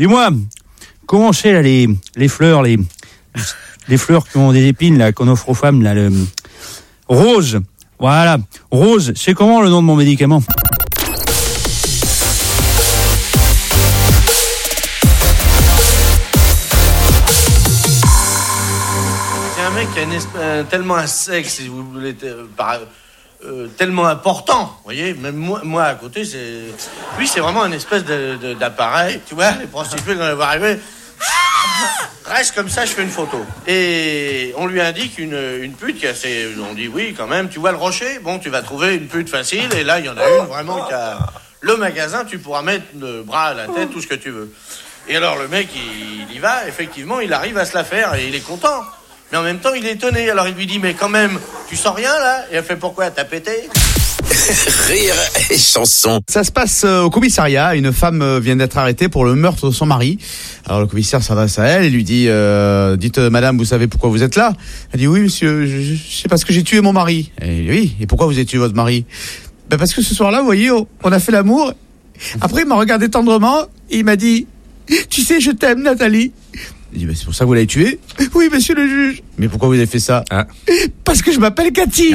Dis-moi, comment c'est là les fleurs, les fleurs qui ont des épines là qu'on offre aux femmes là, le rose. Voilà, rose, c'est comment le nom de mon médicament? C'est un mec qui a tellement un sexe, si vous voulez, tellement important, vous voyez, même moi à côté, lui c'est vraiment une espèce d'appareil, tu vois, les prostituées quand elles vont arriver, reste comme ça, je fais une photo. Et on lui indique une pute qui a on dit oui quand même, tu vois le rocher, bon tu vas trouver une pute facile, et là il y en a une vraiment qui a le magasin, tu pourras mettre le bras à la tête, tout ce que tu veux. Et alors le mec il y va, effectivement il arrive à se la faire et il est content. Mais en même temps, il est étonné. Alors il lui dit, mais quand même, tu sens rien là? Et elle fait, pourquoi? T'as pété? Rire et chanson. Ça se passe au commissariat. Une femme vient d'être arrêtée pour le meurtre de son mari. Alors le commissaire s'adresse à elle et lui dit dites madame, vous savez pourquoi vous êtes là? Elle dit oui monsieur, c'est parce que j'ai tué mon mari. Et il dit, oui, et pourquoi vous avez tué votre mari? Ben parce que ce soir-là, vous voyez, on a fait l'amour. Après il m'a regardé tendrement et il m'a dit tu sais, je t'aime Nathalie. Il dit, c'est pour ça que vous l'avez tué? Oui, monsieur le juge. Mais pourquoi vous avez fait ça? Parce que je m'appelle Cathy.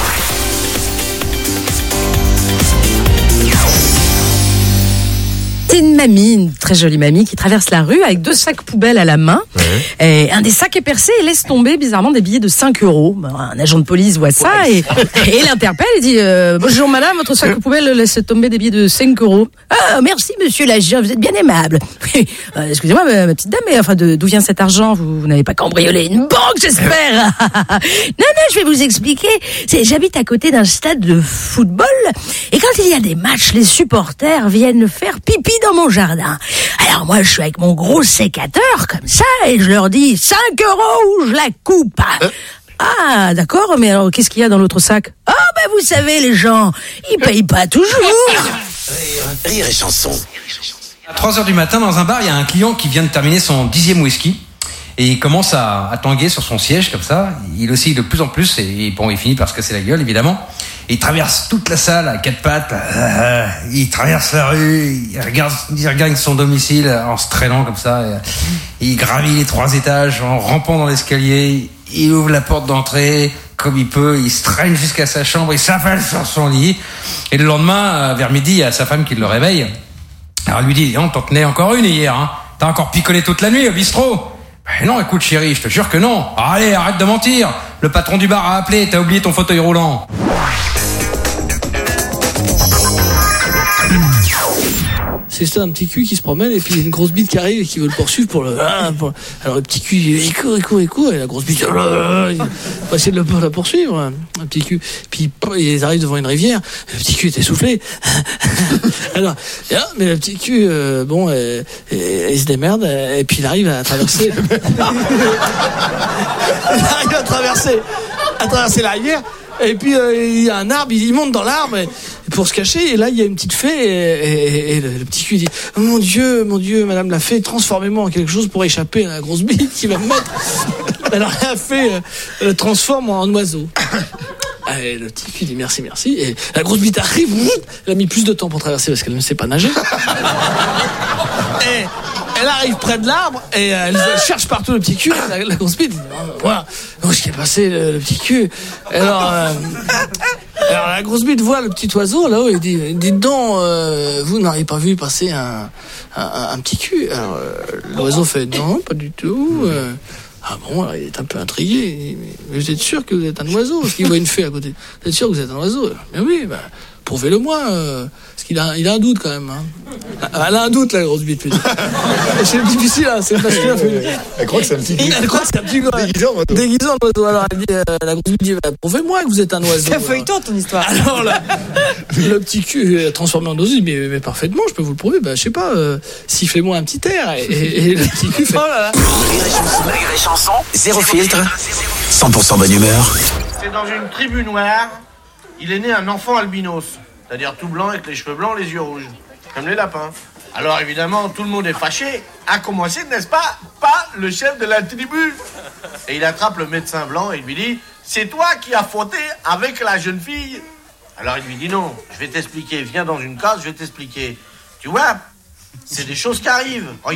C'est une mamie, une très jolie mamie, qui traverse la rue avec 2 sacs poubelles à la main. Et un des sacs est percé et laisse tomber bizarrement des billets de 5 €. Un agent de police voit ça et l'interpelle et dit bonjour madame, votre sac poubelle laisse tomber des billets de 5 €. Ah, merci monsieur l'agent, vous êtes bien aimable. Excusez-moi ma petite dame, mais enfin d'où vient cet argent? Vous n'avez pas cambriolé une banque, j'espère? Non, je vais vous expliquer. J'habite à côté d'un stade de football et quand il y a des matchs, les supporters viennent faire pipi dans mon jardin. Alors moi je suis avec mon gros sécateur comme ça et je leur dis 5 € ou je la coupe. Ah d'accord, mais alors qu'est-ce qu'il y a dans l'autre sac? Ah ben vous savez les gens, ils payent pas toujours. Rire et chanson. À 3h du matin, dans un bar, il y a un client qui vient de terminer son 10e whisky. Et il commence à tanguer sur son siège, comme ça. Il oscille de plus en plus, et bon, il finit par se casser la gueule, évidemment. Et il traverse toute la salle à 4 pattes. Il traverse la rue, il regarde son domicile en se traînant comme ça. Il gravit les 3 étages en rampant dans l'escalier. Il ouvre la porte d'entrée comme il peut. Il se traîne jusqu'à sa chambre, il s'affale sur son lit. Et le lendemain, vers midi, il y a sa femme qui le réveille. Alors il lui dit, on t'en tenais encore une hier, hein. T'as encore picolé toute la nuit au bistrot? Ben non, écoute chérie, je te jure que non. Allez, arrête de mentir. Le patron du bar a appelé, t'as oublié ton fauteuil roulant. C'est ça, un petit cul qui se promène et puis une grosse bite qui arrive et qui veut le poursuivre pour le... Alors le petit cul, il court et la grosse bite, il va essayer de la poursuivre, un petit cul. Puis ils arrivent devant une rivière, le petit cul est essoufflé. Alors, mais le petit cul, il se démerde et puis il arrive à traverser... il arrive à traverser la rivière. Et puis il y a un arbre, il monte dans l'arbre pour se cacher, et là il y a une petite fée et le petit cul dit mon Dieu madame la fée, transformez-moi en quelque chose pour échapper à la grosse bite qui va me mettre. Alors la fée le transforme en oiseau. Et le petit cul dit merci et la grosse bite arrive, elle a mis plus de temps pour traverser parce qu'elle ne sait pas nager. Et elle arrive près de l'arbre et elle cherche partout le petit cul. La grosse bite dit voilà, ce qui est passé le petit cul. Alors la grosse bite voit le petit oiseau là-haut et dit dites donc, vous n'auriez pas vu passer un petit cul? Alors l'oiseau fait non, pas du tout. Ah bon, alors il est un peu intrigué. Mais vous êtes sûr que vous êtes un oiseau? Parce qu'il voit une fée à côté. Vous êtes sûr que vous êtes un oiseau? Mais oui, prouvez-le-moi. Parce qu'il a un doute quand même. Hein. Elle a un doute, la grosse bite. C'est difficile, hein, c'est parce que... Elle croit que c'est un petit cul. Elle croit que c'est un petit gars. Déguisé en oiseau. Alors elle dit, la grosse bite dit, prouvez-moi que vous êtes un oiseau. C'est feuilleton ton histoire. Alors là, le petit cul est transformé en oiseau. Il dit, mais parfaitement, je peux vous le prouver. Je sais pas, sifflez-moi un petit air. Et le petit cul fait... Oh là là. Rire et chanson, zéro filtre, 100% bonne humeur. C'est dans une tribu noire, il est né un enfant albinos. C'est-à-dire tout blanc avec les cheveux blancs, les yeux rouges. Comme les lapins. Alors évidemment, tout le monde est fâché. À commencer, n'est-ce pas le chef de la tribu. Et il attrape le médecin blanc et il lui dit « C'est toi qui as fauté avec la jeune fille ?» Alors il lui dit « Non, je vais t'expliquer. Viens dans une case, je vais t'expliquer. Tu vois, c'est des choses qui arrivent.